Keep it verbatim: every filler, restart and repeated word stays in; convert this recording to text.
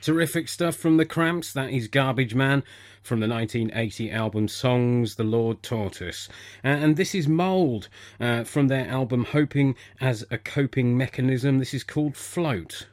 Terrific stuff from the Cramps. That is Garbage Man from the nineteen eighty album Songs the Lord Taught Us. Uh, and this is Mould uh, from their album Hoping as a Coping Mechanism. This is called Float.